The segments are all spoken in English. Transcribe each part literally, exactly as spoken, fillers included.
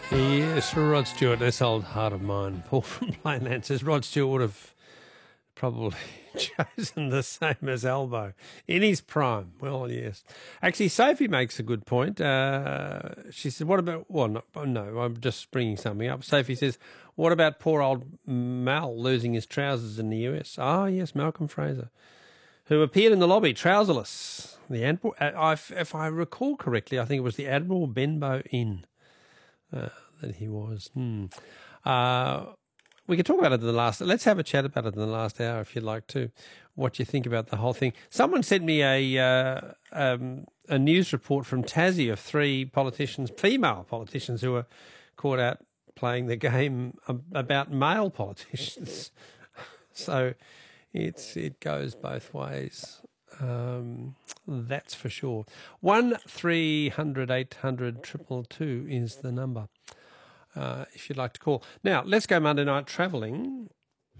Yes, Rod Stewart, this old heart of mine. Paul from Plainland says Rod Stewart would have probably chosen the same as Albo in his prime. Well, yes. Actually, Sophie makes a good point. Uh, she said, what about, well, no, no, I'm just bringing something up. Sophie says, what about poor old Mal losing his trousers in the U S? Ah, yes, Malcolm Fraser, who appeared in the lobby trouserless. The Admiral, uh, if I recall correctly, I think it was the Admiral Benbow Inn. Uh, that he was. Hmm. Uh, we can talk about it in the last. Let's have a chat about it in the last hour, if you'd like to. What you think about the whole thing? Someone sent me a uh, um, a news report from Tassie of three politicians, female politicians, who were caught out playing the game about male politicians. So it's it goes both ways. Um, that's for sure. One three hundred eight hundred triple two is the number. Uh, if you'd like to call. Now let's go Monday night travelling.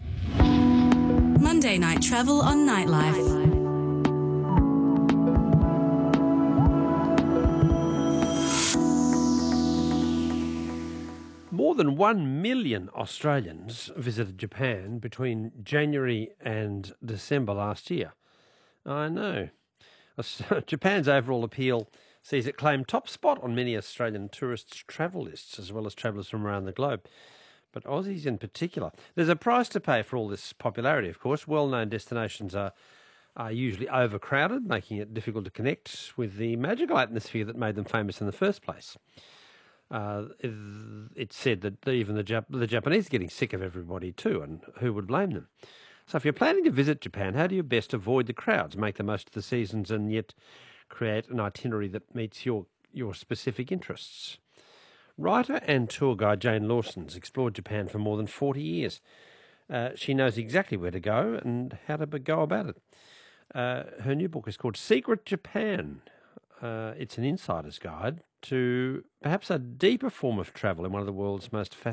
Monday night travel on Nightlife. More than one million Australians visited Japan between January and December last year. I know. Japan's overall appeal sees it claim top spot on many Australian tourists' travel lists, as well as travellers from around the globe. But Aussies in particular. There's a price to pay for all this popularity, of course. Well-known destinations are, are usually overcrowded, making it difficult to connect with the magical atmosphere that made them famous in the first place. Uh, it, it's said that even the, Jap- the Japanese are getting sick of everybody too, and who would blame them? So if you're planning to visit Japan, how do you best avoid the crowds, make the most of the seasons, and yet create an itinerary that meets your, your specific interests? Writer and tour guide Jane Lawson's explored Japan for more than forty years. Uh, she knows exactly where to go and how to go about it. Uh, her new book is called Secret Japan. Uh, it's an insider's guide to perhaps a deeper form of travel in one of the world's most fascinating